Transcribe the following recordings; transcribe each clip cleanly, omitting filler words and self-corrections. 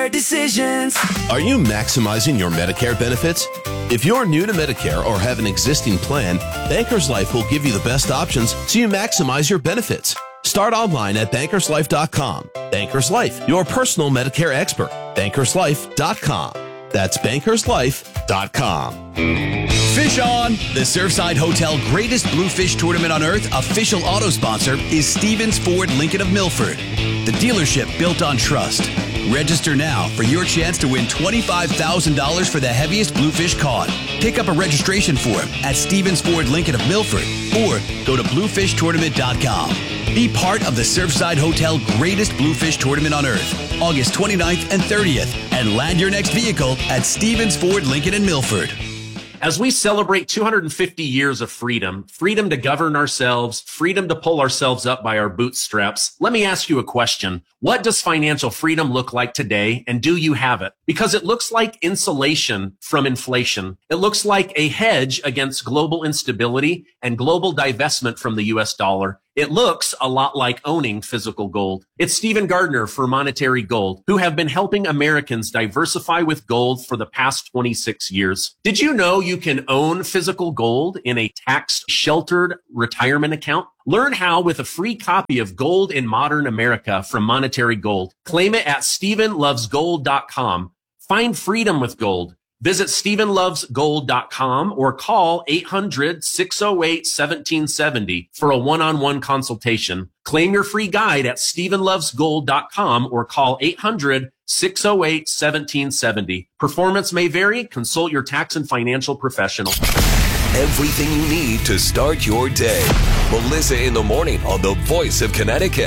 Decisions. Are you maximizing your Medicare benefits? If you're new to Medicare or have an existing plan, Bankers Life will give you the best options so you maximize your benefits. Start online at bankerslife.com. Bankers Life, your personal Medicare expert. Bankerslife.com. That's bankerslife.com. Fish on! The Surfside Hotel Greatest Bluefish Tournament on Earth official auto sponsor is Stevens Ford Lincoln of Milford, the dealership built on trust. Register now for your chance to win $25,000 for the heaviest bluefish caught. Pick up a registration form at Stevens Ford Lincoln of Milford or go to bluefishtournament.com. Be part of the Surfside Hotel Greatest Bluefish Tournament on Earth, August 29th and 30th, and land your next vehicle at Stevens Ford Lincoln in Milford. As we celebrate 250 years of freedom, freedom to govern ourselves, freedom to pull ourselves up by our bootstraps, let me ask you a question. What does financial freedom look like today, and do you have it? Because it looks like insulation from inflation. It looks like a hedge against global instability and global divestment from the US dollar. It looks a lot like owning physical gold. It's Stephen Gardner for Monetary Gold, who have been helping Americans diversify with gold for the past 26 years. Did you know you can own physical gold in a tax-sheltered retirement account? Learn how with a free copy of Gold in Modern America from Monetary Gold. Claim it at StephenLovesGold.com. Find freedom with gold. Visit StephenLovesGold.com or call 800-608-1770 for a one-on-one consultation. Claim your free guide at StephenLovesGold.com or call 800-608-1770. Performance may vary. Consult your tax and financial professional. Everything you need to start your day. Melissa in the Morning on the Voice of Connecticut.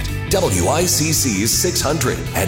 WICC 600 and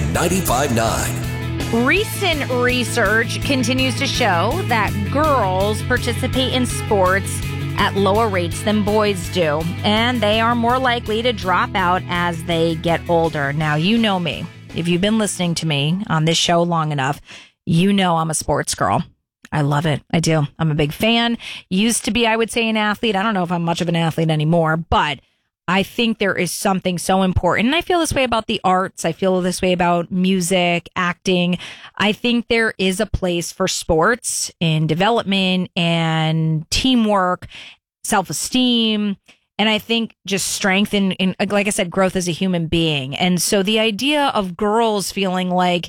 95.9. Recent research continues to show that girls participate in sports at lower rates than boys do, and they are more likely to drop out as they get older. Now, you know me. If you've been listening to me on this show long enough, you know I'm a sports girl. I love it. I do. I'm a big fan. Used to be, I would say, an athlete. I don't know if I'm much of an athlete anymore, but I think there is something so important. And I feel this way about the arts. I feel this way about music, acting. I think there is a place for sports in development and teamwork, self-esteem, and I think just strength and, like I said, growth as a human being. And so the idea of girls feeling like,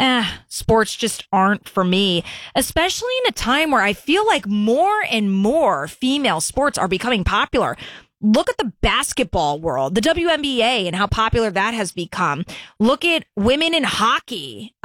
sports just aren't for me, especially in a time where I feel like more and more female sports are becoming popular. Look at the basketball world, the WNBA, and how popular that has become. Look at women in hockey.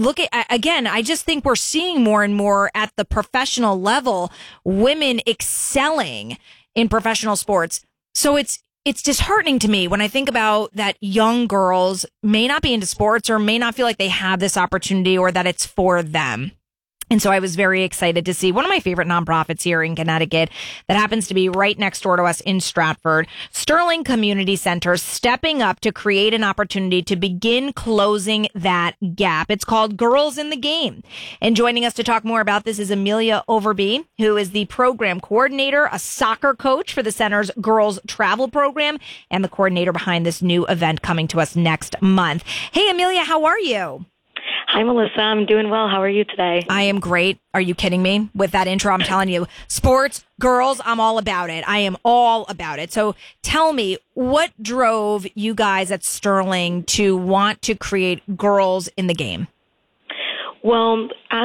Again, I just think we're seeing more and more at the professional level, women excelling in professional sports. So it's disheartening to me when I think about that young girls may not be into sports or may not feel like they have this opportunity or that it's for them. And so I was very excited to see one of my favorite nonprofits here in Connecticut that happens to be right next door to us in Stratford, Sterling Community Center, stepping up to create an opportunity to begin closing that gap. It's called Girls in the Game. And joining us to talk more about this is Amelia Overby, who is the program coordinator, a soccer coach for the center's girls travel program, and the coordinator behind this new event coming to us next month. Hey, Amelia, how are you? Hi, Melissa. I'm doing well. How are you today? I am great. Are you kidding me? With that intro, I'm telling you, sports, girls, I'm all about it. I am all about it. So tell me, what drove you guys at Sterling to want to create Girls in the Game? Well, as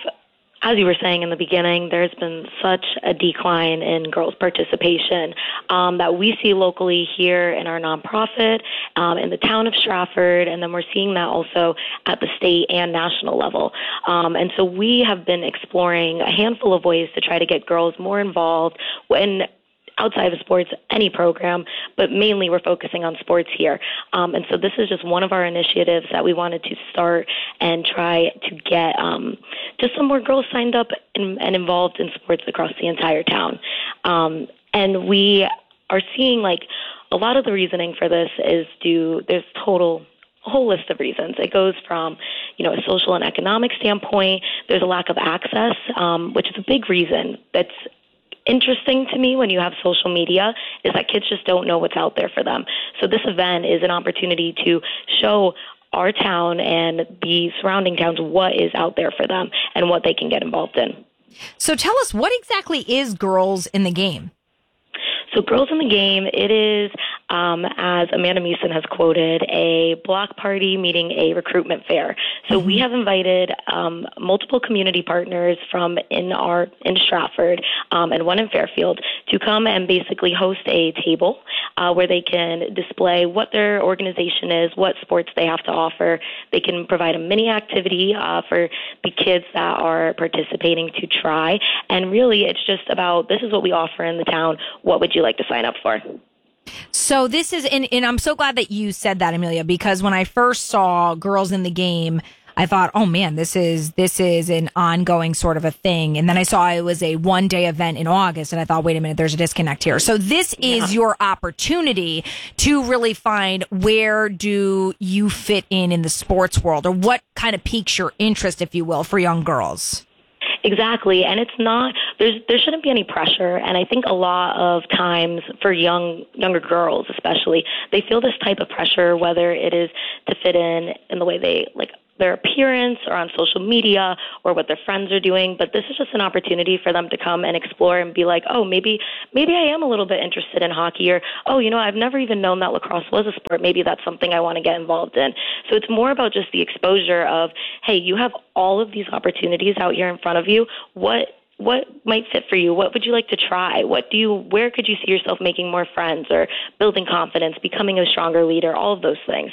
you were saying in the beginning, there's been such a decline in girls' participation that we see locally here in our nonprofit, in the town of Stratford, and then we're seeing that also at the state and national level. And so we have been exploring a handful of ways to try to get girls more involved outside of sports, any program, but mainly we're focusing on sports here. And so this is just one of our initiatives that we wanted to start and try to get just some more girls signed up and involved in sports across the entire town. And we are seeing like a lot of the reasoning for this is there's a whole list of reasons. It goes from, a social and economic standpoint. There's a lack of access, which is a big reason that's interesting to me when you have social media, is that kids just don't know what's out there for them. So this event is an opportunity to show our town and the surrounding towns what is out there for them and what they can get involved in. So tell us, what exactly is Girls in the Game? So Girls in the Game, it is, as Amanda Meeson has quoted, a block party meeting a recruitment fair. So we have invited multiple community partners from in Stratford and one in Fairfield to come and basically host a table where they can display what their organization is, what sports they have to offer. They can provide a mini activity for the kids that are participating to try. And really, it's just about, this is what we offer in the town. What would you like to sign up for? So this is, and I'm so glad that you said that, Amelia, because when I first saw Girls in the Game, I thought, oh man, this is an ongoing sort of a thing. And then I saw it was a one-day event in August, and I thought, wait a minute, there's a disconnect here. So this is your opportunity to really find where do you fit in the sports world, or what kind of piques your interest, if you will, for young girls. Exactly. And it's not, there shouldn't be any pressure. And I think a lot of times for younger girls especially, they feel this type of pressure, whether it is to fit in the way they like their appearance or on social media or what their friends are doing. But this is just an opportunity for them to come and explore and be like, oh, maybe I am a little bit interested in hockey, or, oh, I've never even known that lacrosse was a sport. Maybe that's something I want to get involved in. So it's more about just the exposure of, hey, you have all of these opportunities out here in front of you. What might fit for you? What would you like to try? Where could you see yourself making more friends or building confidence, becoming a stronger leader, all of those things.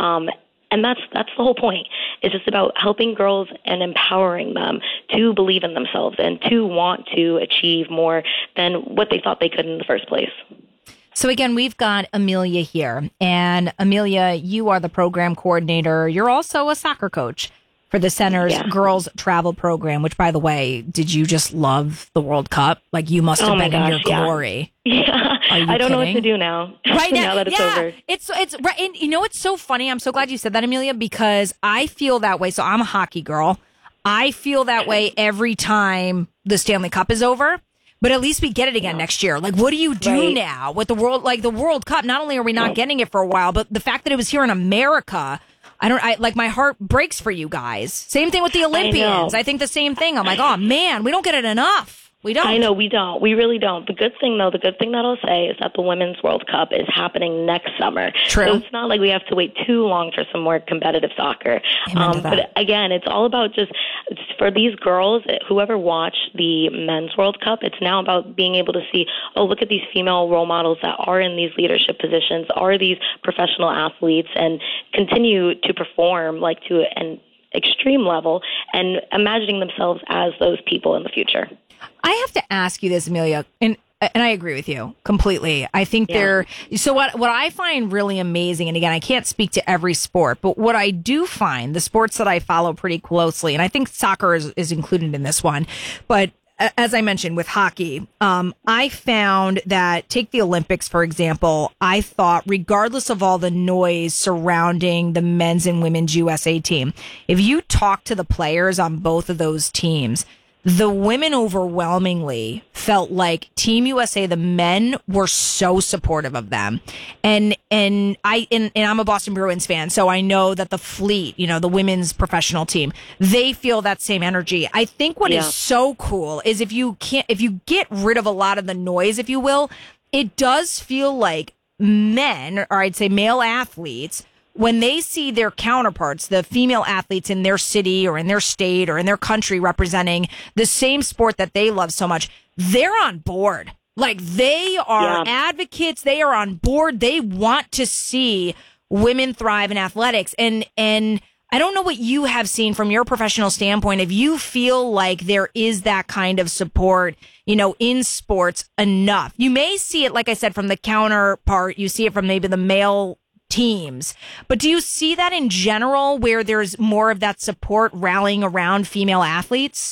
And that's the whole point. It's just about helping girls and empowering them to believe in themselves and to want to achieve more than what they thought they could in the first place. So again, we've got Amelia here. And Amelia, you are the program coordinator. You're also a soccer coach for the Center's girls travel program, which, by the way, did you just love the World Cup? Like, you must have been in your glory. Yeah. I don't know what to do now. Right now that it's over. It's right. And it's so funny. I'm so glad you said that, Amelia, because I feel that way. So I'm a hockey girl. I feel that way every time the Stanley Cup is over. But at least we get it again next year. Like, what do you do now with the World Cup? Not only are we not getting it for a while, but the fact that it was here in America, my heart breaks for you guys. Same thing with the Olympians. I think the same thing. I'm like, oh man, we don't get it enough. We don't. I know, we don't. We really don't. The good thing that I'll say is that the Women's World Cup is happening next summer. True. So it's not like we have to wait too long for some more competitive soccer. But again, it's all about just, for these girls, whoever watched the Men's World Cup, it's now about being able to see, oh, look at these female role models that are in these leadership positions, are these professional athletes, and continue to perform to an extreme level and imagining themselves as those people in the future. I have to ask you this, Amelia, and I agree with you completely. I think so what I find really amazing, and again, I can't speak to every sport, but what I do find, the sports that I follow pretty closely, and I think soccer is included in this one, but as I mentioned with hockey, I found that, take the Olympics, for example, I thought regardless of all the noise surrounding the men's and women's USA team, if you talk to the players on both of those teams, the women overwhelmingly felt like Team USA, the men were so supportive of them. And I'm a Boston Bruins fan, so I know that the Fleet, the women's professional team, they feel that same energy. I think what is so cool is if you get rid of a lot of the noise, if you will, it does feel like men, or I'd say male athletes, when they see their counterparts, the female athletes in their city or in their state or in their country representing the same sport that they love so much, they're on board. Like, they are advocates. They are on board. They want to see women thrive in athletics. And I don't know what you have seen from your professional standpoint, if you feel like there is that kind of support, in sports enough. You may see it, like I said, from the counterpart. You see it from maybe the male teams. But do you see that in general, where there's more of that support rallying around female athletes?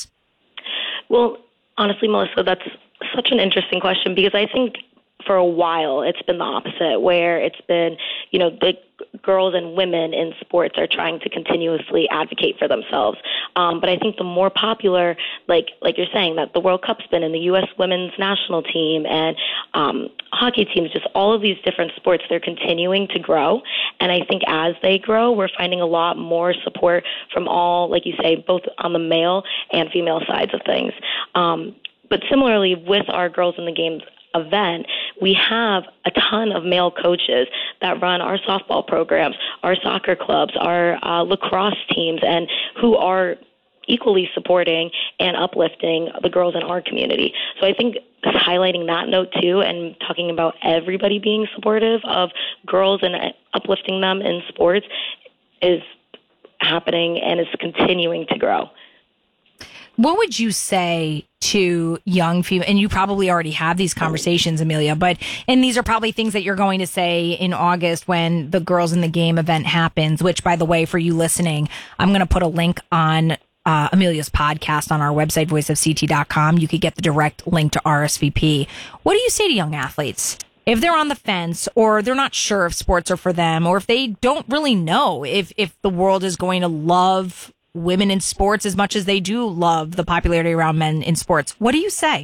Well, honestly, Melissa, that's such an interesting question, because I think for a while it's been the opposite, where it's been, the girls and women in sports are trying to continuously advocate for themselves. But I think the more popular, like you're saying, that the World Cup's been in the U.S. women's national team and hockey teams, just all of these different sports, they're continuing to grow. And I think as they grow, we're finding a lot more support from all, like you say, both on the male and female sides of things. But similarly, with our Girls in the Game event, we have a ton of male coaches that run our softball programs, our soccer clubs, our lacrosse teams, and who are equally supporting and uplifting the girls in our community. So I think highlighting that note too and talking about everybody being supportive of girls and uplifting them in sports is happening and is continuing to grow. What would you say to young female, and you probably already have these conversations, Amelia, and these are probably things that you're going to say in August when the Girls in the Game event happens, which, by the way, for you listening, I'm going to put a link on Amelia's podcast on our website, voiceofct.com. You could get the direct link to RSVP. What do you say to young athletes if they're on the fence or they're not sure if sports are for them, or if they don't really know if the world is going to love women in sports as much as they do love the popularity around men in sports? What do you say?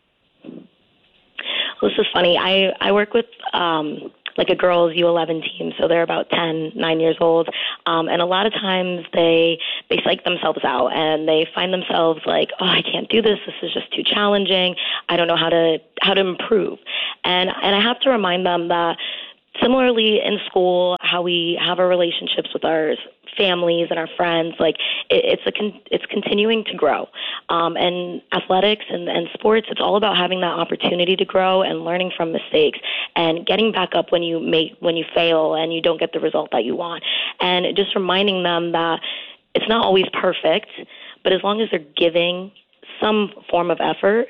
Well, this is funny. I work with like a girls U11 team, so they're about 9 years old, and a lot of times they psych themselves out and they find themselves like, oh, I can't do this. This is just too challenging. I don't know how to improve. And I have to remind them that similarly in school, how we have our relationships with our families and our friends, like it's continuing to grow. And athletics and sports, it's all about having that opportunity to grow and learning from mistakes and getting back up when you fail and you don't get the result that you want. And just reminding them that it's not always perfect, but as long as they're giving some form of effort,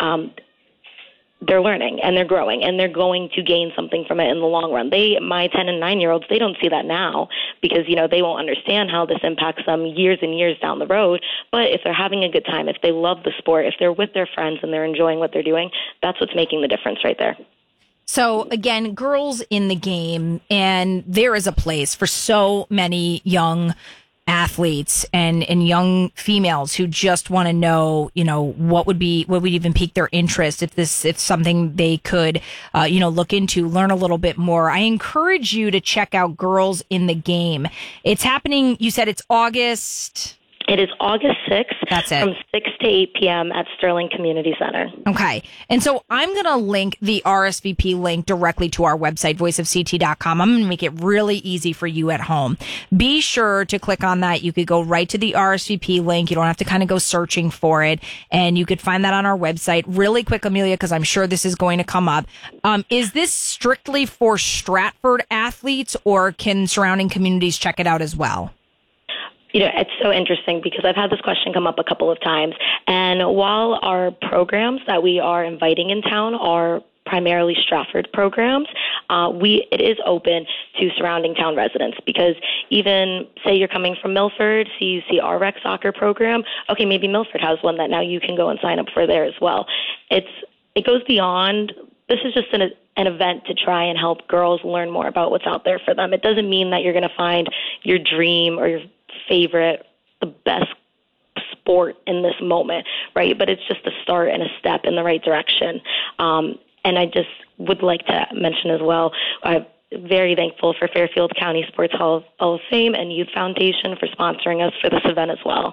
they're learning and they're growing and they're going to gain something from it in the long run. My 10 and 9-year-olds, they don't see that now because, they won't understand how this impacts them years and years down the road. But if they're having a good time, if they love the sport, if they're with their friends and they're enjoying what they're doing, that's what's making the difference right there. So again, Girls in the Game, and there is a place for so many young athletes and young females who just want to know, what would even pique their interest if something they could, look into, learn a little bit more. I encourage you to check out Girls in the Game. It's happening. You said it's August. It is August 6th. That's it. From 6 to 8 p.m. at Sterling Community Center. Okay. And so I'm going to link the RSVP link directly to our website, voiceofct.com. I'm going to make it really easy for you at home. Be sure to click on that. You could go right to the RSVP link. You don't have to kind of go searching for it. And you could find that on our website. Really quick, Amelia, because I'm sure this is going to come up. Is this strictly for Stratford athletes, or can surrounding communities check it out as well? It's so interesting because I've had this question come up a couple of times. And while our programs that we are inviting in town are primarily Stratford programs, it is open to surrounding town residents, because even say you're coming from Milford, so you see our rec soccer program, okay, maybe Milford has one that now you can go and sign up for there as well. It goes beyond. This is just an event to try and help girls learn more about what's out there for them. It doesn't mean that you're going to find your dream or your favorite, the best sport in this moment, right? But it's just a start and a step in the right direction. And I just would like to mention as well, I'm very thankful for Fairfield County Sports Hall of Fame and Youth Foundation for sponsoring us for this event as well.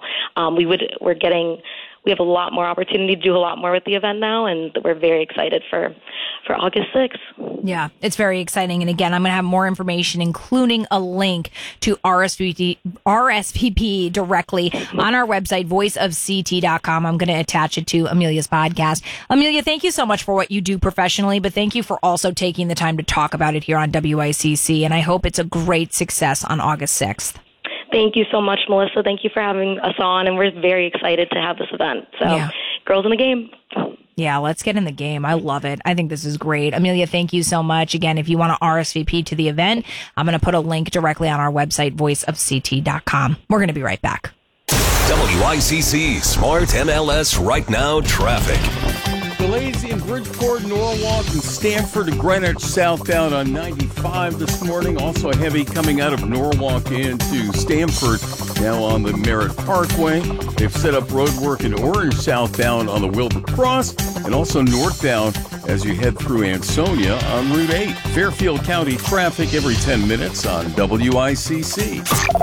We have a lot more opportunity to do a lot more with the event now, and we're very excited for August 6th. Yeah, it's very exciting. And again, I'm going to have more information, including a link to RSVP directly on our website, voiceofct.com. I'm going to attach it to Amelia's podcast. Amelia, thank you so much for what you do professionally, but thank you for also taking the time to talk about it here on WICC. And I hope it's a great success on August 6th. Thank you so much, Melissa. Thank you for having us on, and we're very excited to have this event. So, yeah. Girls in the Game. Yeah, let's get in the game. I love it. I think this is great. Amelia, thank you so much. Again, if you want to RSVP to the event, I'm going to put a link directly on our website, voiceofct.com. We're going to be right back. WICC Smart MLS Right Now Traffic. Delays busy in Bridgeport, Norwalk, and Stamford to Greenwich southbound on 95 this morning. Also heavy coming out of Norwalk into Stamford, now on the Merritt Parkway. They've set up road work in Orange southbound on the Wilbur Cross, and also northbound as you head through Ansonia on Route 8. Fairfield County traffic every 10 minutes on WICC.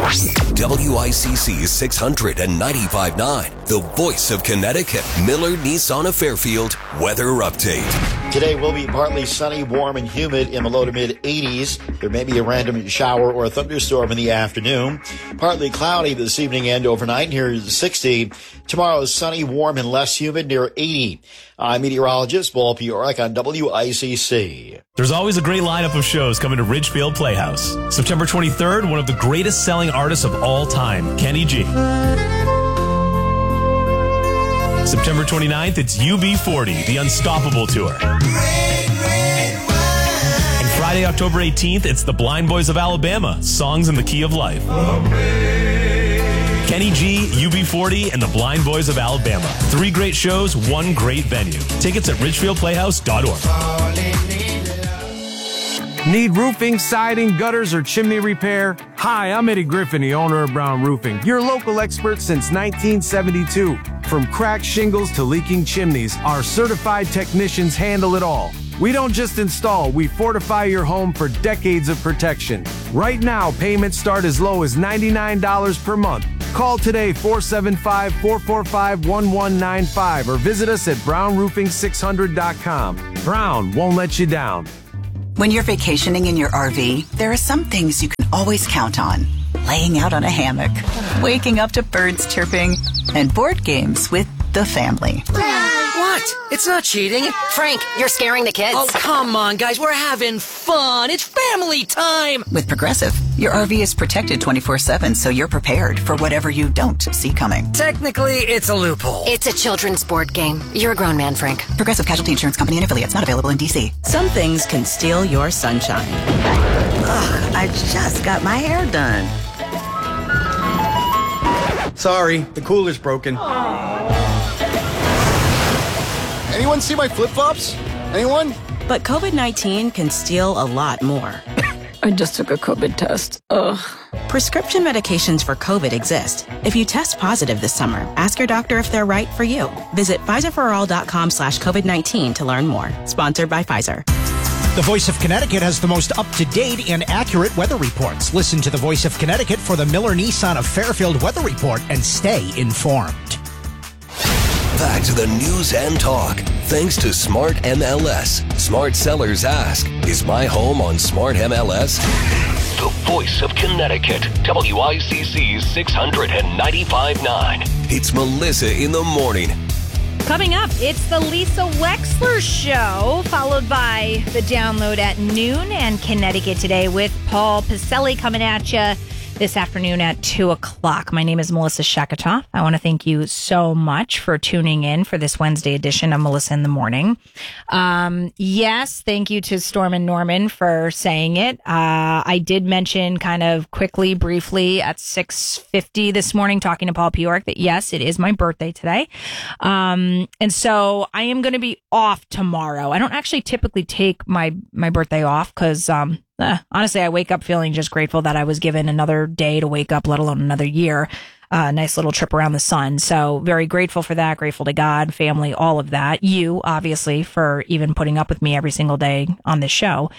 WICC 695.9, the voice of Connecticut. Miller Nissan of Fairfield weather update. Today will be partly sunny, warm, and humid in the low to mid 80s. There may be a random shower or a thunderstorm in the afternoon. Partly cloudy this evening and overnight, near 60. Tomorrow is sunny, warm, and less humid, near 80. I'm meteorologist Paul Piorek on WICC. There's always a great lineup of shows coming to Ridgefield Playhouse. September 23rd, one of the greatest selling artists of all time, Kenny G. September 29th, it's UB40, The Unstoppable Tour. And Friday, October 18th, it's the Blind Boys of Alabama, Songs in the Key of Life. Kenny G, UB40, and the Blind Boys of Alabama. 3 great shows, 1 great venue. Tickets at ridgefieldplayhouse.org. Need roofing, siding, gutters, or chimney repair? Hi, I'm Eddie Griffin, the owner of Brown Roofing, your local expert since 1972. From cracked shingles to leaking chimneys, our certified technicians handle it all. We don't just install, we fortify your home for decades of protection. Right now, payments start as low as $99 per month. Call today, 475-445-1195, or visit us at brownroofing600.com. Brown won't let you down. When you're vacationing in your RV, there are some things you can always count on. Laying out on a hammock, waking up to birds chirping, and board games with the family. What? It's not cheating. Frank, you're scaring the kids. Oh, come on, guys. We're having fun. It's family time. With Progressive, your RV is protected 24/7, so you're prepared for whatever you don't see coming. Technically, it's a loophole. It's a children's board game. You're a grown man, Frank. Progressive Casualty Insurance Company and affiliates, not available in D.C. Some things can steal your sunshine. Ugh, I just got my hair done. Sorry, the cooler's broken. Anyone see my flip-flops? Anyone? But COVID-19 can steal a lot more. I just took a COVID test. Ugh. Prescription medications for COVID exist. If you test positive this summer, ask your doctor if they're right for you. Visit PfizerForAll.com/COVID-19 to learn more. Sponsored by Pfizer. The Voice of Connecticut has the most up-to-date and accurate weather reports. Listen to the Voice of Connecticut for the Miller Nissan of Fairfield weather report and stay informed. Back to the news and talk. Thanks to Smart MLS. Smart sellers ask, is my home on Smart MLS? The voice of Connecticut. WICC 695.9. It's Melissa in the morning. Coming up, it's the Lisa Wexler Show, followed by the download at noon and Connecticut Today with Paul Pacelli coming at you this afternoon at 2 o'clock. My name is Melissa Shakatoff. I want to thank you so much for tuning in for this Wednesday edition of Melissa in the Morning. Yes, thank you to Storm and Norman for saying it. I did mention kind of quickly, briefly at 6:50 this morning, talking to Paul Piorek, that yes, it is my birthday today. And so I am going to be off tomorrow. I don't actually typically take my birthday off because, honestly, I wake up feeling just grateful that I was given another day to wake up, let alone another year. Nice little trip around the sun. So very grateful for that. Grateful to God, family, all of that. You, obviously, for even putting up with me every single day on this show.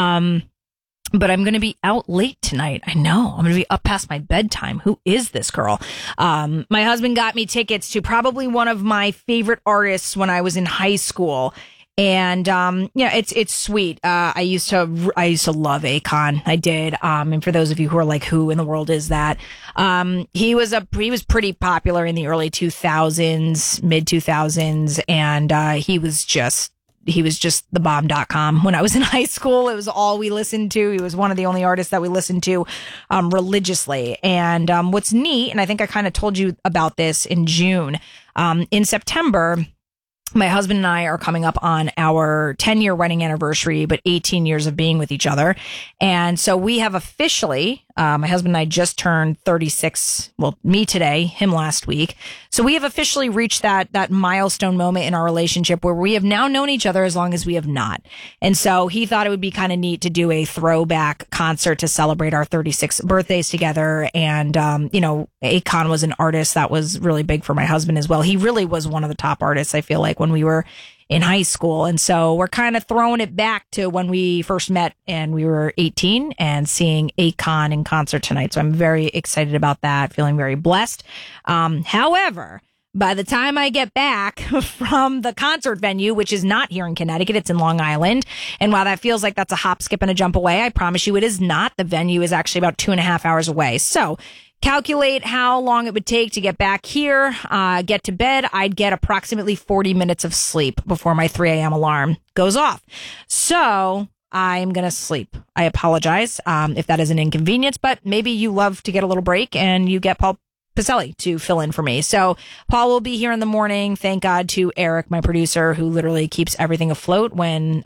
But I'm going to be out late tonight. I know. I'm going to be up past my bedtime. Who is this girl? My husband got me tickets to probably one of my favorite artists when I was in high school. And, yeah, it's sweet. I used to love Akon. I did. And for those of you who are like, who in the world is that? He was pretty popular in the early 2000s, mid 2000s. And, he was just the bomb.com. When I was in high school, it was all we listened to. He was one of the only artists that we listened to, religiously. And, what's neat, and I think I kind of told you about this in June, in September, My husband and I are coming up on our 10-year wedding anniversary, but 18 years of being with each other. And so we have officially, my husband and I just turned 36, well, me today, him last week. So we have officially reached that milestone moment in our relationship where we have now known each other as long as we have not. And so he thought it would be kind of neat to do a throwback concert to celebrate our 36 birthdays together. And, Akon was an artist that was really big for my husband as well. He really was one of the top artists, I feel like, when we were in high school. And so we're kind of throwing it back to when we first met and we were 18 and seeing Akon in concert tonight. So I'm very excited about that, feeling very blessed. However, by the time I get back from the concert venue, which is not here in Connecticut, it's in Long Island. And while that feels like that's a hop, skip, and a jump away, I promise you it is not. The venue is actually about 2.5 hours away. So calculate how long it would take to get back here, get to bed. I'd get approximately 40 minutes of sleep before my 3 a.m. alarm goes off. So I'm going to sleep. I apologize if that is an inconvenience, but maybe you love to get a little break and you get Paul Pacelli to fill in for me. So Paul will be here in the morning. Thank God to Eric, my producer, who literally keeps everything afloat when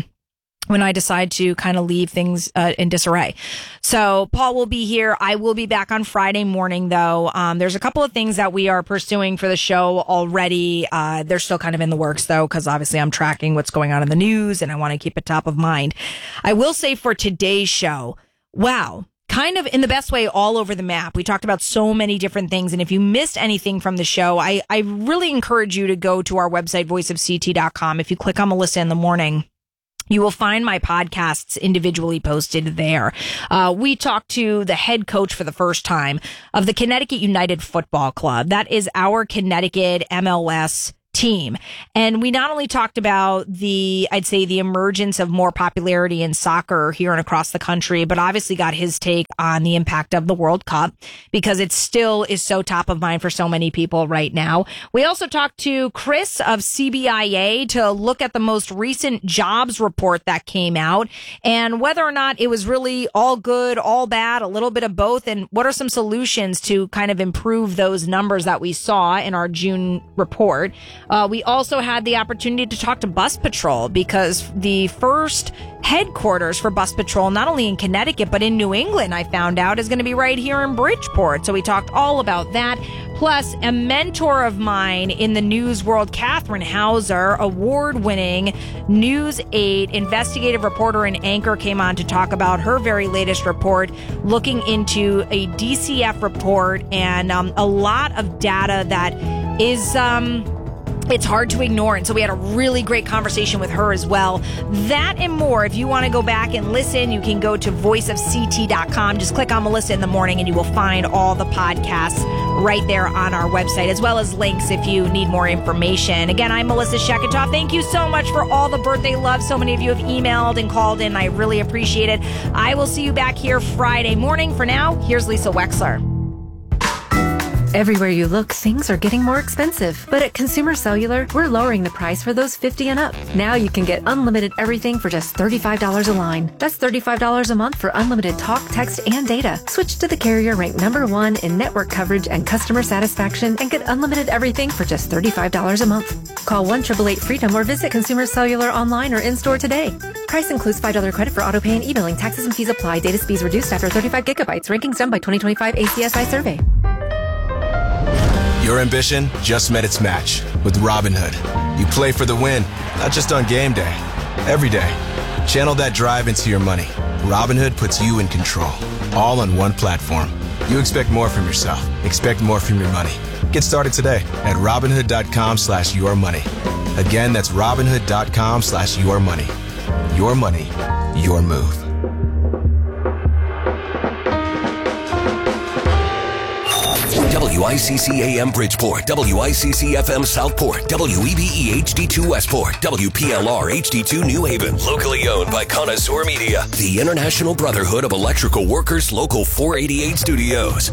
I decide to kind of leave things in disarray. So Paul will be here. I will be back on Friday morning, though. There's a couple of things that we are pursuing for the show already. They're still kind of in the works, though, because obviously I'm tracking what's going on in the news and I want to keep it top of mind. I will say for today's show, wow, kind of in the best way, all over the map. We talked about so many different things. And if you missed anything from the show, I really encourage you to go to our website, voiceofct.com. If you click on Melissa in the Morning, you will find my podcasts individually posted there. We talked to the head coach for the first time of the Connecticut United Football Club. That is our Connecticut MLS team. And we not only talked about the emergence of more popularity in soccer here and across the country, but obviously got his take on the impact of the World Cup because it still is so top of mind for so many people right now. We also talked to Chris of CBIA to look at the most recent jobs report that came out and whether or not it was really all good, all bad, a little bit of both, and what are some solutions to kind of improve those numbers that we saw in our June report. We also had the opportunity to talk to Bus Patrol because the first headquarters for Bus Patrol, not only in Connecticut, but in New England, I found out, is going to be right here in Bridgeport. So we talked all about that. Plus, a mentor of mine in the news world, Catherine Hauser, award-winning News 8 investigative reporter and anchor, came on to talk about her very latest report, looking into a DCF report and a lot of data that is it's hard to ignore. And so we had a really great conversation with her as well. That and more. If you want to go back and listen, you can go to voiceofct.com. Just click on Melissa in the Morning and you will find all the podcasts right there on our website, as well as links if you need more information. Again, I'm Melissa Sheketoff. Thank you so much for all the birthday love. So many of you have emailed and called in. I really appreciate it. I will see you back here Friday morning. For now, here's Lisa Wexler. Everywhere you look, things are getting more expensive. But at Consumer Cellular, we're lowering the price for those 50 and up. Now you can get unlimited everything for just $35 a line. That's $35 a month for unlimited talk, text, and data. Switch to the carrier ranked #1 in network coverage and customer satisfaction and get unlimited everything for just $35 a month. Call 1-888-FREEDOM or visit Consumer Cellular online or in-store today. Price includes $5 credit for auto pay and e-billing. Taxes and fees apply. Data speeds reduced after 35 gigabytes. Rankings done by 2025 ACSI survey. Your ambition just met its match with Robinhood. You play for the win, not just on game day, every day. Channel that drive into your money. Robinhood puts you in control, all on one platform. You expect more from yourself. Expect more from your money. Get started today at Robinhood.com/yourmoney. Again, that's Robinhood.com/yourmoney. Your money, your move. WICC AM Bridgeport, WICC FM Southport, WEBE HD2 Westport, WPLR HD2 New Haven. Locally owned by Connoisseur Media, the International Brotherhood of Electrical Workers, Local 488 Studios.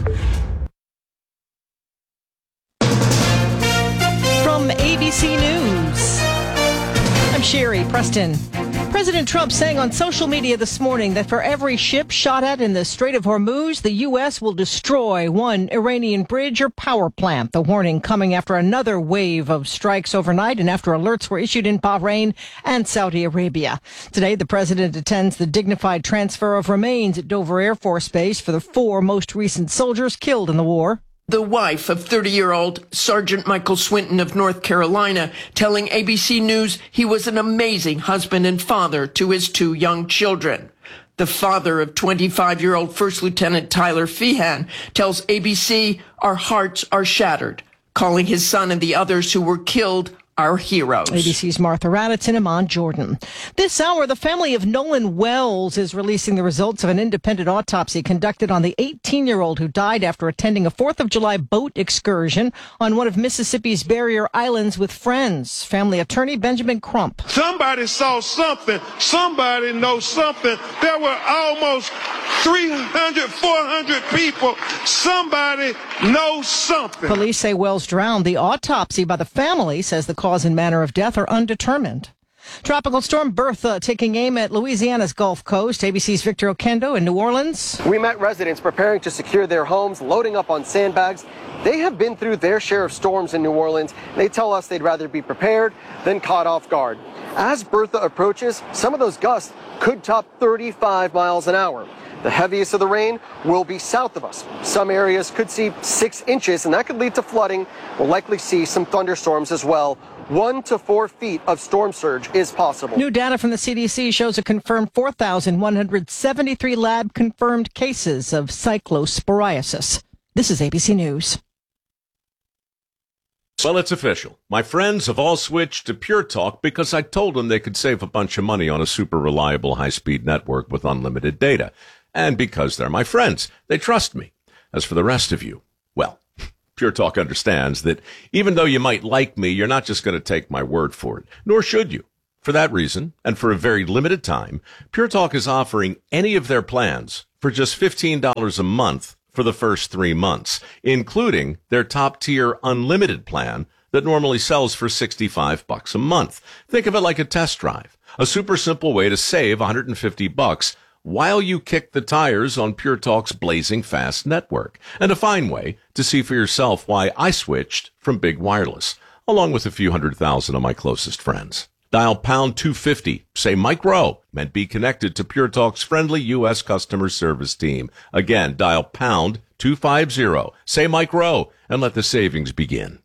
From ABC News, I'm Sherry Preston. President Trump saying on social media this morning that for every ship shot at in the Strait of Hormuz, the U.S. will destroy one Iranian bridge or power plant. The warning coming after another wave of strikes overnight and after alerts were issued in Bahrain and Saudi Arabia. Today, the president attends the dignified transfer of remains at Dover Air Force Base for the 4 most recent soldiers killed in the war. The wife of 30-year-old Sergeant Michael Swinton of North Carolina telling ABC News he was an amazing husband and father to his 2 young children. The father of 25-year-old First Lieutenant Tyler Feehan tells ABC, "Our hearts are shattered," calling his son and the others who were killed our heroes. ABC's Martha Raddatz in Amman, Jordan. This hour, the family of Nolan Wells is releasing the results of an independent autopsy conducted on the 18-year-old who died after attending a 4th of July boat excursion on one of Mississippi's barrier islands with friends. Family attorney Benjamin Crump. Somebody saw something. Somebody knows something. There were almost 300, 400 people. Somebody knows something. Police say Wells drowned. The autopsy by the family says the cause and manner of death are undetermined. Tropical storm Bertha taking aim at Louisiana's Gulf Coast. ABC's Victor Oquendo in New Orleans. We met residents preparing to secure their homes, loading up on sandbags. They have been through their share of storms in New Orleans. They tell us they'd rather be prepared than caught off guard. As Bertha approaches, some of those gusts could top 35 miles an hour. The heaviest of the rain will be south of us. Some areas could see 6 inches, and that could lead to flooding. We'll likely see some thunderstorms as well. 1 to 4 feet of storm surge is possible. New data from the CDC shows a confirmed 4,173 lab-confirmed cases of cyclosporiasis. This is ABC News. Well, it's official. My friends have all switched to Pure Talk because I told them they could save a bunch of money on a super reliable high-speed network with unlimited data. And because they're my friends, they trust me. As for the rest of you, well, Pure Talk understands that even though you might like me, you're not just going to take my word for it, nor should you. For that reason, and for a very limited time, Pure Talk is offering any of their plans for just $15 a month for the first 3 months, including their top-tier unlimited plan that normally sells for $65 a month. Think of it like a test drive, a super simple way to save $150 while you kick the tires on Pure Talk's blazing fast network, and a fine way to see for yourself why I switched from Big Wireless, along with a few 100,000 of my closest friends. Dial pound 250, say Mike Rowe, and be connected to Pure Talk's friendly U.S. customer service team. Again, dial pound 250, say Mike Rowe, and let the savings begin.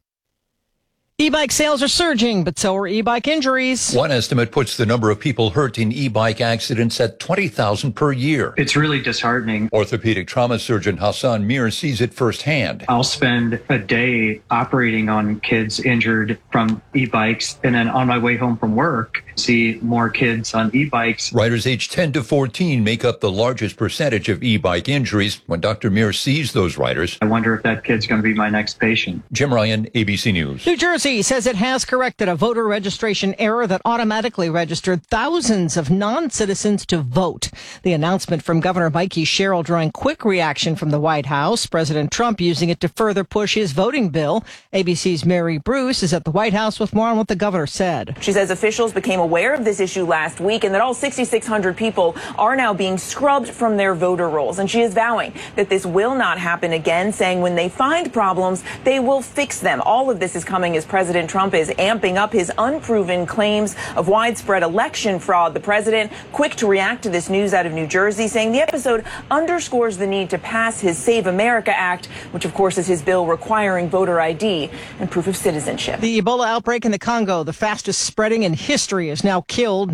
E-bike sales are surging, but so are e-bike injuries. One estimate puts the number of people hurt in e-bike accidents at 20,000 per year. It's really disheartening. Orthopedic trauma surgeon Hassan Mir sees it firsthand. I'll spend a day operating on kids injured from e-bikes, and then on my way home from work, see more kids on e-bikes. Riders aged 10 to 14 make up the largest percentage of e-bike injuries. When Dr. Mir sees those riders, I wonder if that kid's going to be my next patient. Jim Ryan, ABC News. New Jersey says it has corrected a voter registration error that automatically registered thousands of non-citizens to vote. The announcement from Governor Mikey Sherrill drawing quick reaction from the White House. President Trump using it to further push his voting bill. ABC's Mary Bruce is at the White House with more on what the governor said. She says officials became aware of this issue last week and that all 6,600 people are now being scrubbed from their voter rolls. And she is vowing that this will not happen again, saying when they find problems, they will fix them. All of this is coming as President Trump is amping up his unproven claims of widespread election fraud. The president quick to react to this news out of New Jersey, saying the episode underscores the need to pass his Save America Act, which of course is his bill requiring voter ID and proof of citizenship. The Ebola outbreak in the Congo, the fastest spreading in history, has now killed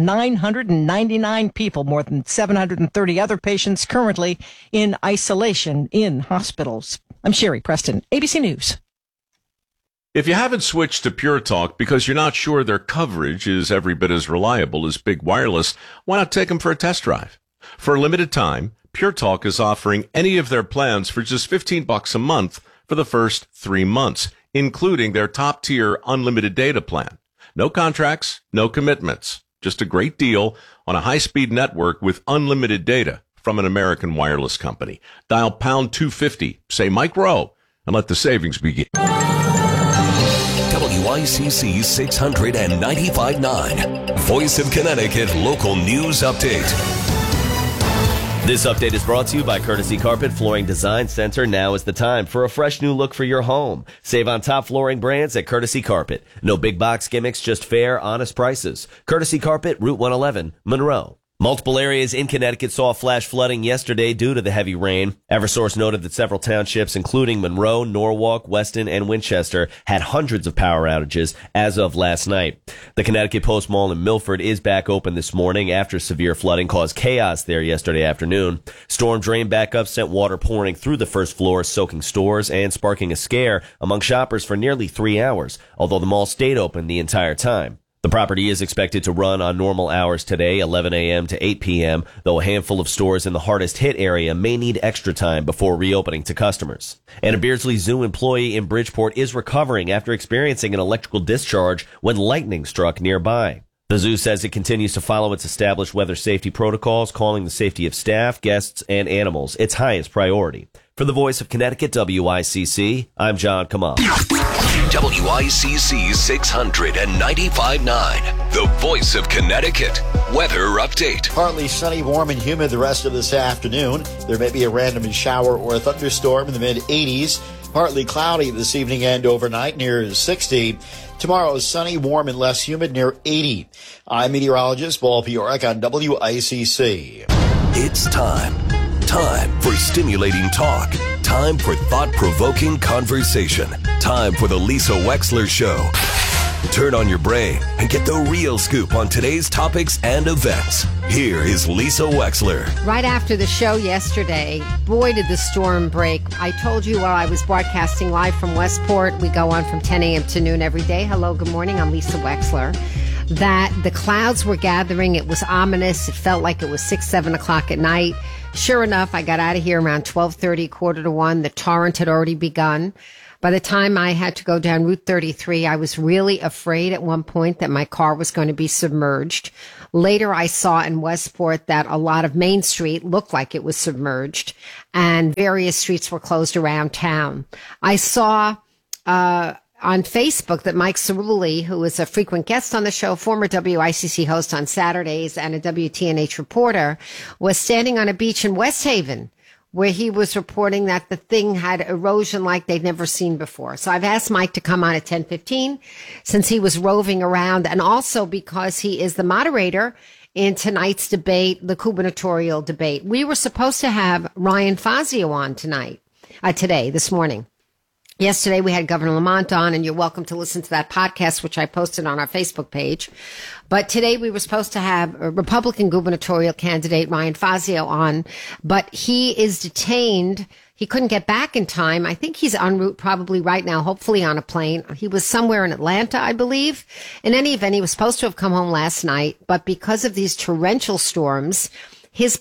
999 people, more than 730 other patients currently in isolation in hospitals. I'm Sherry Preston, ABC News. If you haven't switched to Pure Talk because you're not sure their coverage is every bit as reliable as Big Wireless, why not take them for a test drive? For a limited time, Pure Talk is offering any of their plans for just $15 a month for the first 3 months, including their top-tier unlimited data plan. No contracts, no commitments, just a great deal on a high-speed network with unlimited data from an American wireless company. Dial pound 250, say Mike Rowe, and let the savings begin. WICC 600 and 95.9. Voice of Connecticut Local News Update. This update is brought to you by Courtesy Carpet Flooring Design Center. Now is the time for a fresh new look for your home. Save on top flooring brands at Courtesy Carpet. No big box gimmicks, just fair, honest prices. Courtesy Carpet, Route 111, Monroe. Multiple areas in Connecticut saw flash flooding yesterday due to the heavy rain. Eversource noted that several townships, including Monroe, Norwalk, Weston, and Winchester, had hundreds of power outages as of last night. The Connecticut Post Mall in Milford is back open this morning after severe flooding caused chaos there yesterday afternoon. Storm drain backup sent water pouring through the first floor, soaking stores and sparking a scare among shoppers for nearly 3 hours, although the mall stayed open the entire time. The property is expected to run on normal hours today, 11 a.m. to 8 p.m., though a handful of stores in the hardest hit area may need extra time before reopening to customers. And a Beardsley Zoo employee in Bridgeport is recovering after experiencing an electrical discharge when lightning struck nearby. The zoo says it continues to follow its established weather safety protocols, calling the safety of staff, guests, and animals its highest priority. For the Voice of Connecticut, WICC, I'm John Kamal. WICC 600 and 95.9, the Voice of Connecticut weather update. Partly sunny, warm, and humid the rest of this afternoon. There may be a random shower or a thunderstorm in the mid-80s. Partly cloudy this evening and overnight near 60. Tomorrow is sunny, warm, and less humid near 80. I'm meteorologist Paul Piorek on WICC. It's time for stimulating talk. Time for thought-provoking conversation. Time for the Lisa Wexler Show. Turn on your brain and get the real scoop on today's topics and events. Here is Lisa Wexler. Right after the show yesterday, boy, did the storm break. I told you while I was broadcasting live from Westport, we go on from 10 a.m. to noon every day. Hello, good morning. I'm Lisa Wexler. That the clouds were gathering. It was ominous. It felt like it was 6, 7 o'clock at night. Sure enough, I got out of here around 12:30, 12:45. The torrent had already begun. By the time I had to go down Route 33, I was really afraid at one point that my car was going to be submerged. Later, I saw in Westport that a lot of Main Street looked like it was submerged, and various streets were closed around town. I saw on Facebook that Mike Cerulli, who is a frequent guest on the show, former WICC host on Saturdays and a WTNH reporter, was standing on a beach in West Haven where he was reporting that the thing had erosion like they'd never seen before. So I've asked Mike to come on at 10:15 since he was roving around, and also because he is the moderator in tonight's debate, the gubernatorial debate. We were supposed to have Ryan Fazio on this morning. Yesterday, we had Governor Lamont on, and you're welcome to listen to that podcast, which I posted on our Facebook page. But today, we were supposed to have a Republican gubernatorial candidate, Ryan Fazio, on, but he is detained. He couldn't get back in time. I think he's en route probably right now, hopefully on a plane. He was somewhere in Atlanta, I believe. In any event, he was supposed to have come home last night, but because of these torrential storms, his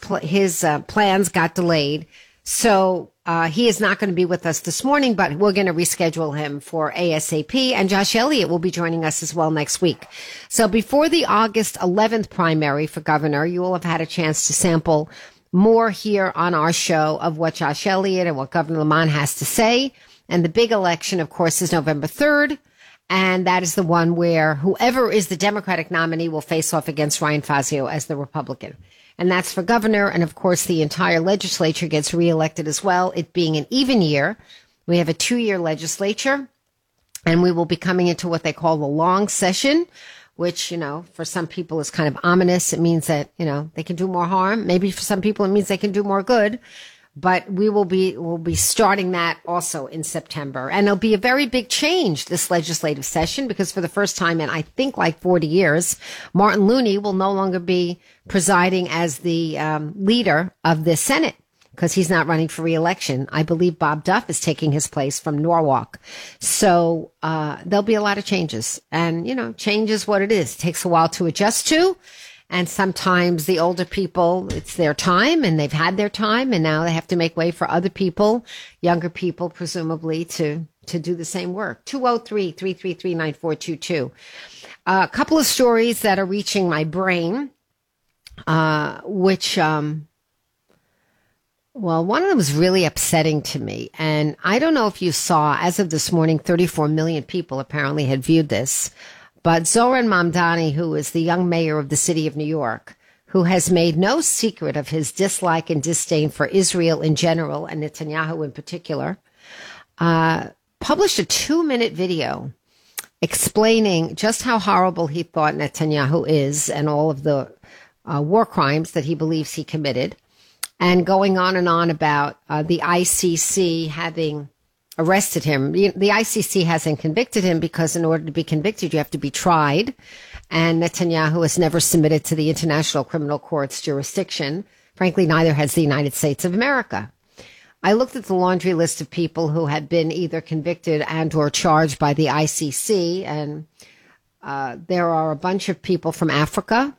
plans got delayed. So he is not going to be with us this morning, but we're going to reschedule him for ASAP. And Josh Elliott will be joining us as well next week. So before the August 11th primary for governor, you will have had a chance to sample more here on our show of what Josh Elliott and what Governor Lamont has to say. And the big election, of course, is November 3rd. And that is the one where whoever is the Democratic nominee will face off against Ryan Fazio as the Republican. And that's for governor. And of course, the entire legislature gets reelected as well. It being an even year. We have a 2-year legislature, and we will be coming into what they call the long session, which, for some people is kind of ominous. It means that, they can do more harm. Maybe for some people, it means they can do more good. But we'll be starting that also in September. And it'll be a very big change, this legislative session, because for the first time in, I think, like 40 years, Martin Looney will no longer be presiding as the leader of the Senate because he's not running for re-election. I believe Bob Duff is taking his place from Norwalk. So there'll be a lot of changes. And, change is what it is. It takes a while to adjust to. And sometimes the older people, it's their time and they've had their time and now they have to make way for other people, younger people, presumably, to do the same work. 203-333-9422. A couple of stories that are reaching my brain, which Well, one of them was really upsetting to me. And I don't know if you saw, as of this morning, 34 million people apparently had viewed this. But Zoran Mamdani, who is the young mayor of the city of New York, who has made no secret of his dislike and disdain for Israel in general and Netanyahu in particular, published a 2-minute video explaining just how horrible he thought Netanyahu is and all of the war crimes that he believes he committed, and going on and on about the ICC having arrested him. The ICC hasn't convicted him because in order to be convicted, you have to be tried. And Netanyahu has never submitted to the International Criminal Court's jurisdiction. Frankly, neither has the United States of America. I looked at the laundry list of people who had been either convicted and or charged by the ICC, and there are a bunch of people from Africa,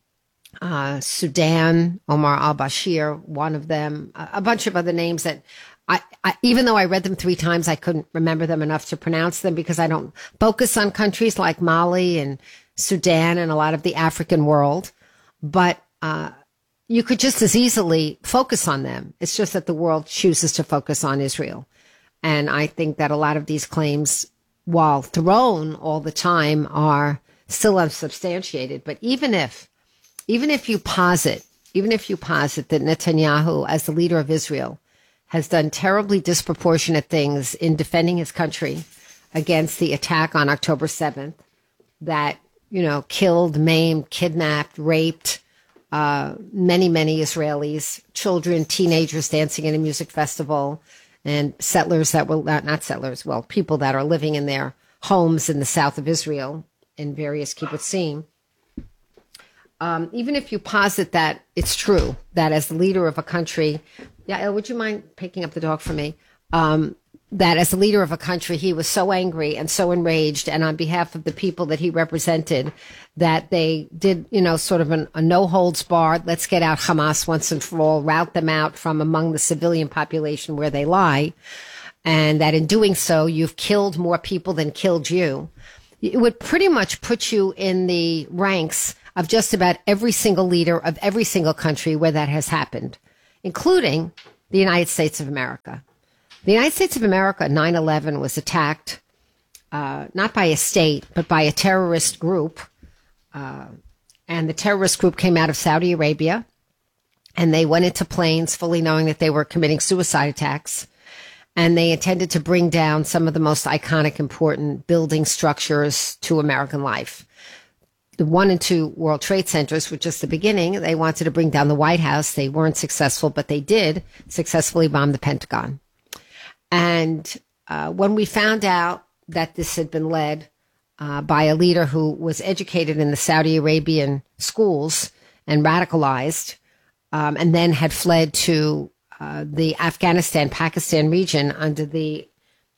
Sudan, Omar al-Bashir, one of them, a bunch of other names that I, even though I read them 3 times, I couldn't remember them enough to pronounce them because I don't focus on countries like Mali and Sudan and a lot of the African world. But you could just as easily focus on them. It's just that the world chooses to focus on Israel. And I think that a lot of these claims, while thrown all the time, are still unsubstantiated. But even if you posit that Netanyahu, as the leader of Israel, has done terribly disproportionate things in defending his country against the attack on October 7th that, killed, maimed, kidnapped, raped many, many Israelis, children, teenagers dancing in a music festival, and settlers that were not settlers, well, people that are living in their homes in the south of Israel in various kibbutzim. Even if you posit that it's true, that as the leader of a country, Yael, would you mind picking up the dog for me? That as the leader of a country, he was so angry and so enraged, and on behalf of the people that he represented, that they did, sort of a no holds barred, let's get out Hamas once and for all, rout them out from among the civilian population where they lie, and that in doing so, you've killed more people than killed you. It would pretty much put you in the ranks of just about every single leader of every single country where that has happened, including the United States of America. The United States of America, 9/11, was attacked not by a state, but by a terrorist group. And the terrorist group came out of Saudi Arabia, and they went into planes fully knowing that they were committing suicide attacks. And they intended to bring down some of the most iconic, important building structures to American life. The 1 and 2 World Trade Centers were just the beginning. They wanted to bring down the White House. They weren't successful, but they did successfully bomb the Pentagon. And when we found out that this had been led by a leader who was educated in the Saudi Arabian schools and radicalized, and then had fled to the Afghanistan-Pakistan region under the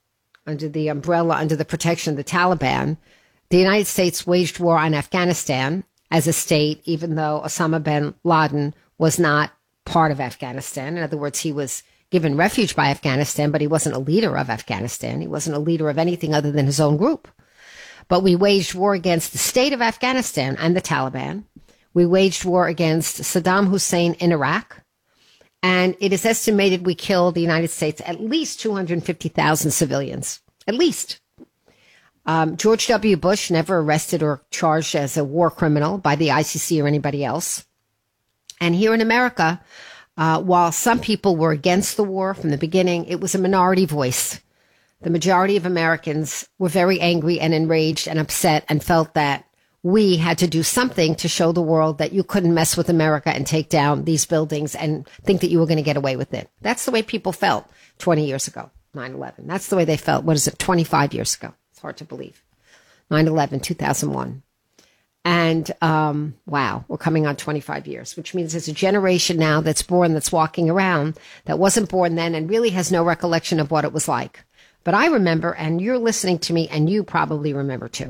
umbrella, under the protection of the Taliban, the United States waged war on Afghanistan as a state, even though Osama bin Laden was not part of Afghanistan. In other words, he was given refuge by Afghanistan, but he wasn't a leader of Afghanistan. He wasn't a leader of anything other than his own group. But we waged war against the state of Afghanistan and the Taliban. We waged war against Saddam Hussein in Iraq. And it is estimated we killed, the United States, at least 250,000 civilians. At least. George W. Bush never arrested or charged as a war criminal by the ICC or anybody else. And here in America, while some people were against the war from the beginning, it was a minority voice. The majority of Americans were very angry and enraged and upset and felt that we had to do something to show the world that you couldn't mess with America and take down these buildings and think that you were going to get away with it. That's the way people felt 20 years ago, 9/11. That's the way they felt, 25 years ago? It's hard to believe. 9/11, 2001. And, wow, we're coming on 25 years, which means there's a generation now that's born, that's walking around, that wasn't born then and really has no recollection of what it was like. But I remember, and you're listening to me, and you probably remember too.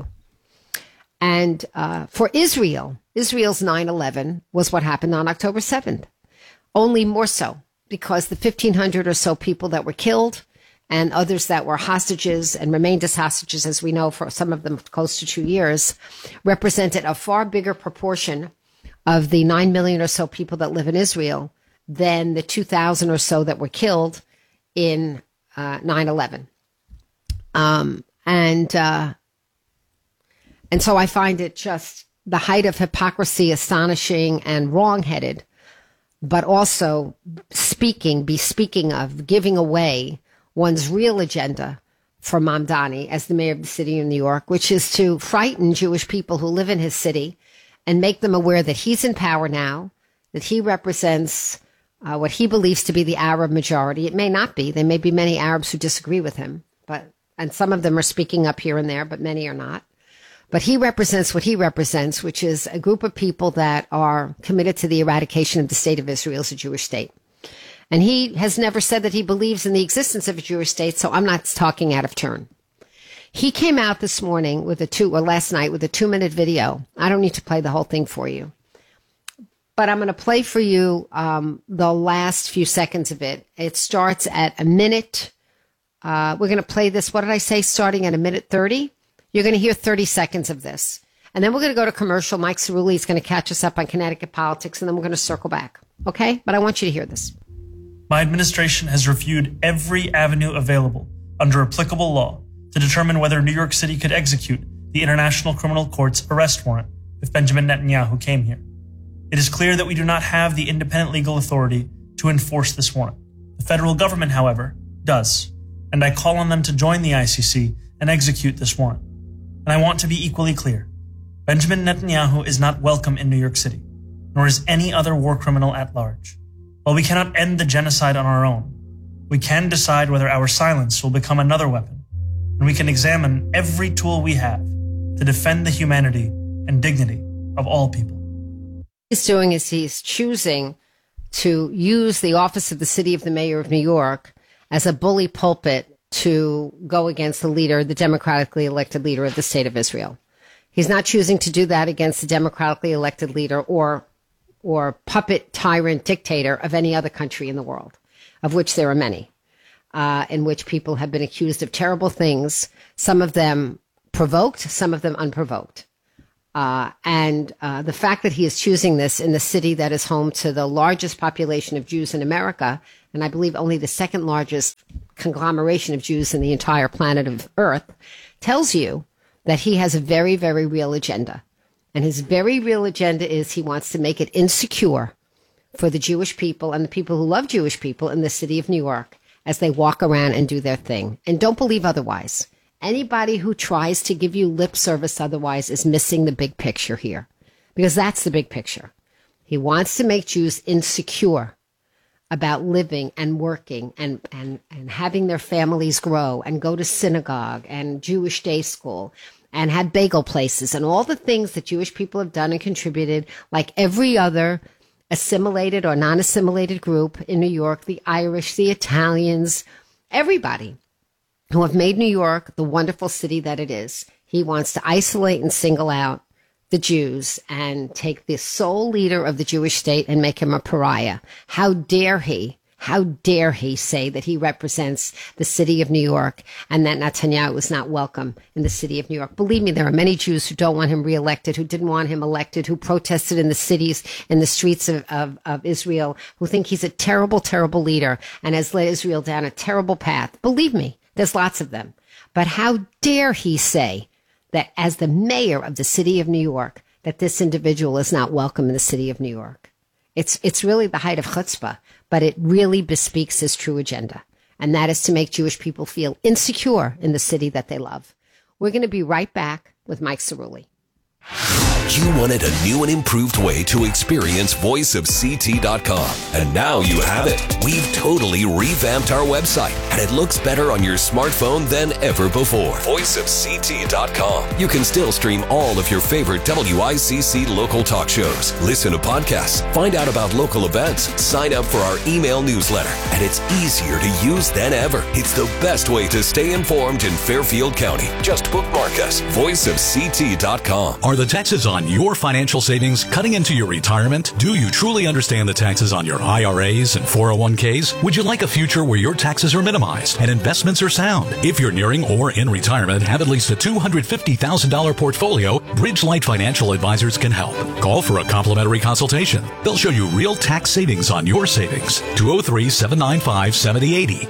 And for Israel's 9/11 was what happened on October 7th. Only more so, because the 1,500 or so people that were killed and others that were hostages and remained as hostages, as we know, for some of them close to 2 years, represented a far bigger proportion of the 9 million or so people that live in Israel than the 2,000 or so that were killed in 9/11. And so I find it just the height of hypocrisy, astonishing and wrongheaded, but also speaking of giving away one's real agenda for Mamdani as the mayor of the city of New York, which is to frighten Jewish people who live in his city and make them aware that he's in power now, that he represents what he believes to be the Arab majority. It may not be. There may be many Arabs who disagree with him, and some of them are speaking up here and there, but many are not. But he represents what he represents, which is a group of people that are committed to the eradication of the state of Israel as a Jewish state. And he has never said that he believes in the existence of a Jewish state, so I'm not talking out of turn. He came out this morning last night with a 2-minute video. I don't need to play the whole thing for you, but I'm going to play for you the last few seconds of it. It starts at a minute. We're going to play this, what did I say, starting at a minute 30? You're going to hear 30 seconds of this. And then we're going to go to commercial. Mike Cerulli is going to catch us up on Connecticut politics, and then we're going to circle back. Okay? But I want you to hear this. My administration has reviewed every avenue available under applicable law to determine whether New York City could execute the International Criminal Court's arrest warrant if Benjamin Netanyahu came here. It is clear that we do not have the independent legal authority to enforce this warrant. The federal government, however, does, and I call on them to join the ICC and execute this warrant. And I want to be equally clear. Benjamin Netanyahu is not welcome in New York City, nor is any other war criminal at large. While we cannot end the genocide on our own, we can decide whether our silence will become another weapon, and we can examine every tool we have to defend the humanity and dignity of all people. What he's doing is he's choosing to use the office of the city of the mayor of New York as a bully pulpit to go against the leader, the democratically elected leader of the state of Israel. He's not choosing to do that against the democratically elected leader or puppet tyrant dictator of any other country in the world, of which there are many, in which people have been accused of terrible things, some of them provoked, some of them unprovoked. And the fact that he is choosing this in the city that is home to the largest population of Jews in America, and I believe only the second largest conglomeration of Jews in the entire planet of Earth, tells you that he has a very, very real agenda. And his very real agenda is he wants to make it insecure for the Jewish people and the people who love Jewish people in the city of New York as they walk around and do their thing. And don't believe otherwise. Anybody who tries to give you lip service otherwise is missing the big picture here, because that's the big picture. He wants to make Jews insecure about living and working and having their families grow and go to synagogue and Jewish day school and have bagel places and all the things that Jewish people have done and contributed, like every other assimilated or non-assimilated group in New York, the Irish, the Italians, everybody who have made New York the wonderful city that it is. He wants to isolate and single out the Jews and take the sole leader of the Jewish state and make him a pariah. How dare he say that he represents the city of New York and that Netanyahu is not welcome in the city of New York? Believe me, there are many Jews who don't want him reelected, who didn't want him elected, who protested in the cities, in the streets of Israel, who think he's a terrible, terrible leader and has led Israel down a terrible path. Believe me, there's lots of them. But how dare he say that as the mayor of the city of New York, that this individual is not welcome in the city of New York? It's really the height of chutzpah, but it really bespeaks his true agenda. And that is to make Jewish people feel insecure in the city that they love. We're going to be right back with Mike Cerulli. You wanted a new and improved way to experience voiceofct.com, and now you have it. We've totally revamped our website, and it looks better on your smartphone than ever before. Voiceofct.com. You can still stream all of your favorite WICC local talk shows, listen to podcasts, find out about local events, sign up for our email newsletter, and it's easier to use than ever. It's the best way to stay informed in Fairfield County. Just bookmark us. Voiceofct.com. Are the taxes on on your financial savings cutting into your retirement? Do you truly understand the taxes on your IRAs and 401ks? Would you like a future where your taxes are minimized and investments are sound? If you're nearing or in retirement, have at least a $250,000 portfolio, Bridgelight Financial Advisors can help. Call for a complimentary consultation. They'll show you real tax savings on your savings. 203-795-7080.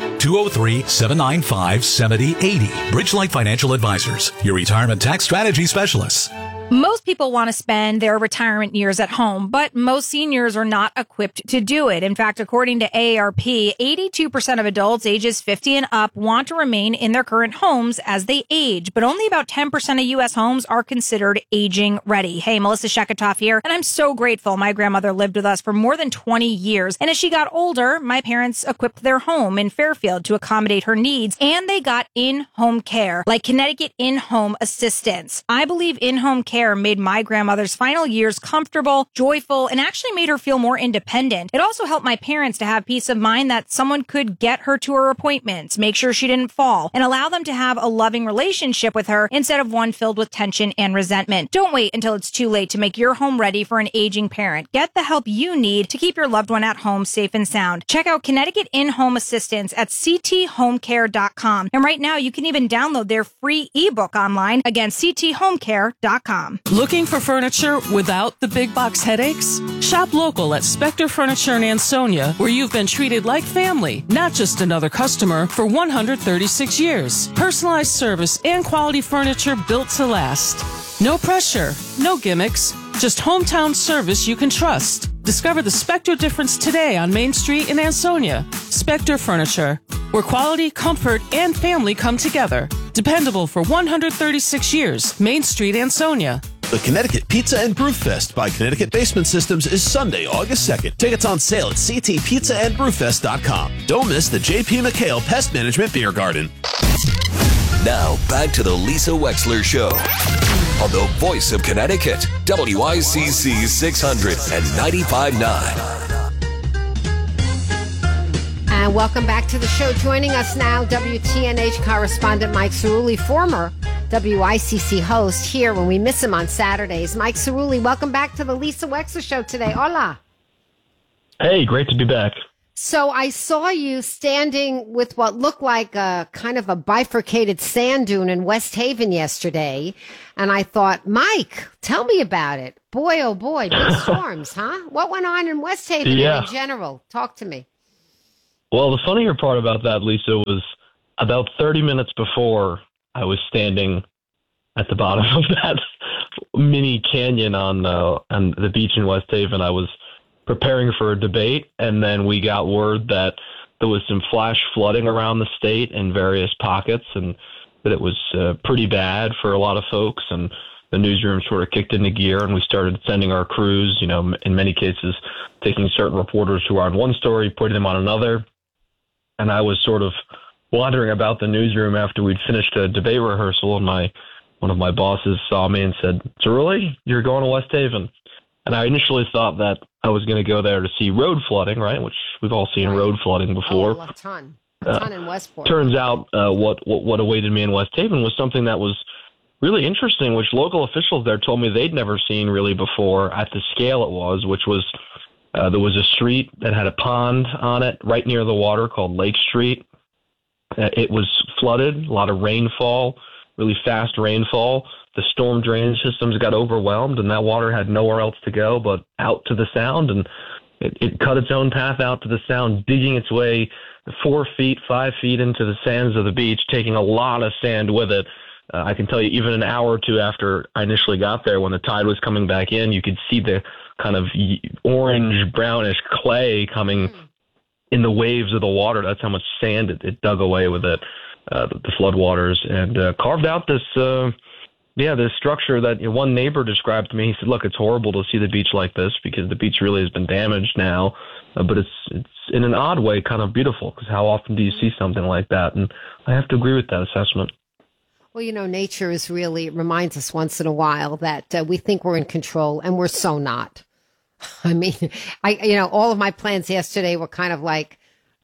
203-795-7080. Bridgelight Financial Advisors, your retirement tax strategy specialists. Most people want to spend their retirement years at home, but most seniors are not equipped to do it. In fact, according to AARP, 82% of adults ages 50 and up want to remain in their current homes as they age, but only about 10% of U.S. homes are considered aging ready. Hey, Melissa Sheketoff here, and I'm so grateful. My grandmother lived with us for more than 20 years, and as she got older, my parents equipped their home in Fairfield to accommodate her needs, and they got in-home care, like Connecticut In-Home Assistance. I believe in-home care made my grandmother's final years comfortable, joyful, and actually made her feel more independent. It also helped my parents to have peace of mind that someone could get her to her appointments, make sure she didn't fall, and allow them to have a loving relationship with her instead of one filled with tension and resentment. Don't wait until it's too late to make your home ready for an aging parent. Get the help you need to keep your loved one at home safe and sound. Check out Connecticut In-Home Assistance at cthomecare.com. And right now, you can even download their free ebook online. Again, cthomecare.com. Looking for furniture without the big box headaches? Shop local at Spectre Furniture in Ansonia, where you've been treated like family, not just another customer, for 136 years. Personalized service and quality furniture built to last. No pressure, no gimmicks, just hometown service you can trust. Discover the Spectre difference today on Main Street in Ansonia. Spectre Furniture, where quality, comfort, and family come together. Dependable for 136 years. Main Street, Ansonia. The Connecticut Pizza and Brew Fest by Connecticut Basement Systems is Sunday, August 2nd. Tickets on sale at ctpizzaandbrewfest.com. Don't miss the J.P. McHale Pest Management Beer Garden. Now, back to the Lisa Wexler Show on the Voice of Connecticut, WICC 600 and 95.9. And welcome back to the show. Joining us now, WTNH correspondent Mike Cerulli, former WICC host, here when we miss him on Saturdays. Mike Cerulli, welcome back to the Lisa Wexler Show today. Hola. Hey, great to be back. So I saw you standing with what looked like a kind of a bifurcated sand dune in West Haven yesterday. And I thought, Mike, tell me about it. Boy, oh boy, big storms, huh? What went on in West Haven in general? Talk to me. Well, the funnier part about that, Lisa, was about 30 minutes before I was standing at the bottom of that mini canyon on the beach in West Haven. I was preparing for a debate, and then we got word that there was some flash flooding around the state in various pockets, and that it was pretty bad for a lot of folks, and the newsroom sort of kicked into gear, and we started sending our crews, in many cases, taking certain reporters who are on one story, putting them on another. And I was sort of wandering about the newsroom after we'd finished a debate rehearsal, and one of my bosses saw me and said, "Cerulli, you're going to West Haven." And I initially thought that I was going to go there to see road flooding, right? Which we've all seen road flooding before. Oh, a ton in Westport. Turns out what awaited me in West Haven was something that was really interesting, which local officials there told me they'd never seen really before at the scale it was, which was there was a street that had a pond on it right near the water called Lake Street. It was flooded, a lot of rainfall, really fast rainfall. The storm drainage systems got overwhelmed, and that water had nowhere else to go but out to the Sound, and it cut its own path out to the Sound, digging its way 4 feet, 5 feet into the sands of the beach, taking a lot of sand with it. I can tell you, even an hour or two after I initially got there, when the tide was coming back in, you could see the kind of orange, brownish clay coming in the waves of the water. That's how much sand it dug away with it, the floodwaters, and carved out this structure that one neighbor described to me. He said, "Look, it's horrible to see the beach like this because the beach really has been damaged now, but it's in an odd way kind of beautiful, because how often do you see something like that?" And I have to agree with that assessment. Well, nature reminds us once in a while that we think we're in control, and we're so not. I mean, all of my plans yesterday were kind of like,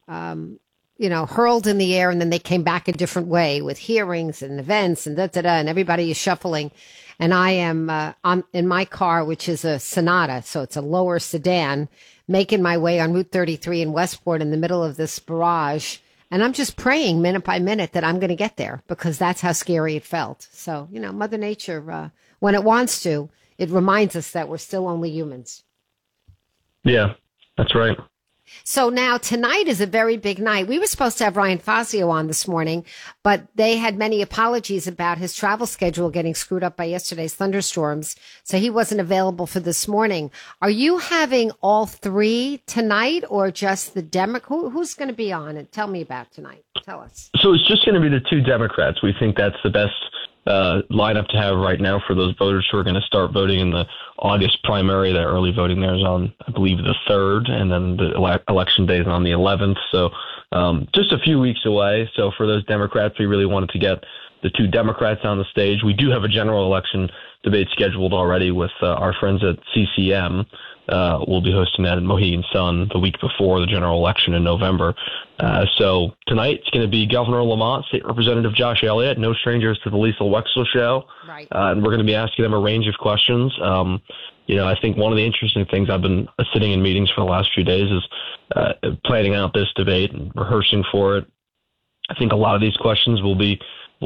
hurled in the air, and then they came back a different way with hearings and events and and everybody is shuffling. And I am in my car, which is a Sonata, so it's a lower sedan, making my way on Route 33 in Westport in the middle of this barrage. And I'm just praying minute by minute that I'm going to get there, because that's how scary it felt. So, Mother Nature, when it wants to, it reminds us that we're still only humans. Yeah, that's right. So now tonight is a very big night. We were supposed to have Ryan Fazio on this morning, but they had many apologies about his travel schedule getting screwed up by yesterday's thunderstorms. So he wasn't available for this morning. Are you having all three tonight, or just the who's going to be on it? Tell me about tonight. Tell us. So it's just going to be the two Democrats. We think that's the best lineup to have right now for those voters who are going to start voting in the August primary. That early voting there is on, I believe, the 3rd, and then the election day is on the 11th. So just a few weeks away. So for those Democrats, we really wanted to get the two Democrats on the stage. We do have a general election debate scheduled already with our friends at CCM. We'll be hosting that at Mohegan Sun the week before the general election in November. So tonight it's going to be Governor Lamont, State Representative Josh Elliott, no strangers to the Lisa Wexler show. Right. And we're going to be asking them a range of questions. I think one of the interesting things, I've been sitting in meetings for the last few days, is planning out this debate and rehearsing for it. I think a lot of these questions will be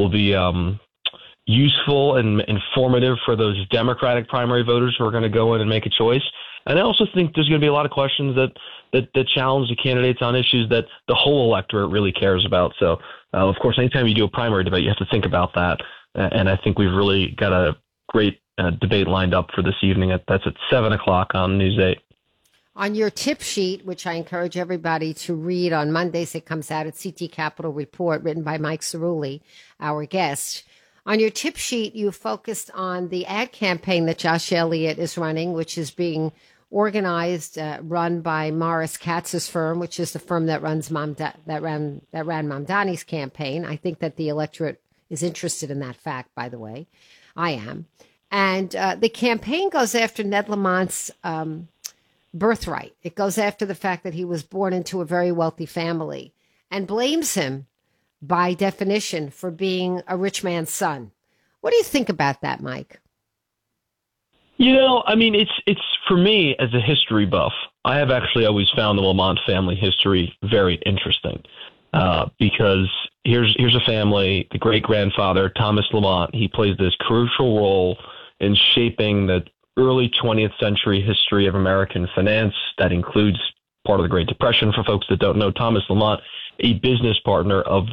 useful and informative for those Democratic primary voters who are going to go in and make a choice. And I also think there's going to be a lot of questions that challenge the candidates on issues that the whole electorate really cares about. So, of course, anytime you do a primary debate, you have to think about that. And I think we've really got a great debate lined up for this evening. That's at 7 o'clock on News 8. On your tip sheet, which I encourage everybody to read on Mondays, it comes out at CT Capitol Report, written by Mike Cerulli, our guest. On your tip sheet, you focused on the ad campaign that Josh Elliott is running, which is being organized, run by Morris Katz's firm, which is the firm that ran Mamdani's campaign. I think that the electorate is interested in that fact, by the way. I am. And the campaign goes after Ned Lamont's birthright. It goes after the fact that he was born into a very wealthy family, and blames him, by definition, for being a rich man's son. What do you think about that, Mike? It's for me, as a history buff, I have actually always found the Lamont family history very interesting, because here's a family, the great-grandfather, Thomas Lamont, he plays this crucial role in shaping the early 20th century history of American finance. That includes part of the Great Depression. For folks that don't know, Thomas Lamont, a business partner of